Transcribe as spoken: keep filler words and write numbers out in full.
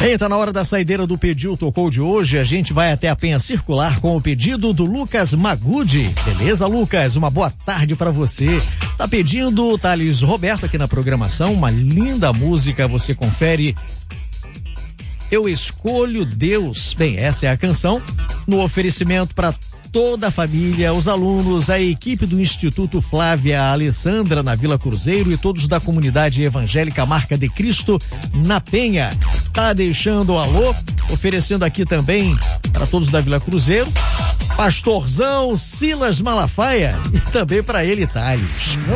Bem, tá na hora da saideira do Pediu Tocou de hoje. A gente vai até a Penha Circular com o pedido do Lucas Magudi. Beleza, Lucas? Uma boa tarde pra você. Tá pedindo o Thales Roberto aqui na programação, uma linda música, você confere. Eu Escolho Deus. Bem, essa é a canção no oferecimento para toda a família, os alunos, a equipe do Instituto Flávia Alessandra na Vila Cruzeiro e todos da comunidade evangélica Marca de Cristo na Penha. Tá deixando o alô, oferecendo aqui também para todos da Vila Cruzeiro, Pastorzão Silas Malafaia e também para ele, Thales.